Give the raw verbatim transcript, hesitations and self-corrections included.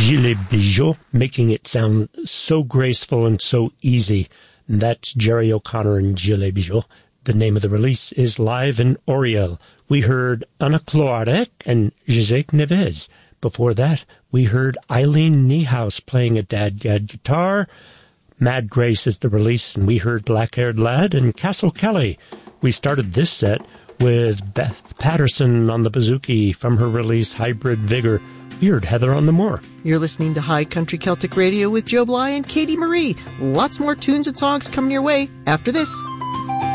Gilles Bijou, making it sound so graceful and so easy. And that's Jerry O'Connor and Gilles Bijou. The name of the release is Live in Oriel. We heard Anna Cloarec and Jacques Neves. Before that, we heard Eileen Niehaus playing a dadgad guitar. Mad Grace is the release, and we heard Black-Haired Lad and Castle Kelly. We started this set with Beth Patterson on the bouzouki from her release Hybrid Vigor. We heard Heather on the Moor. You're listening to High Country Celtic Radio with Joe Bly and Katie Marie. Lots more tunes and songs coming your way after this.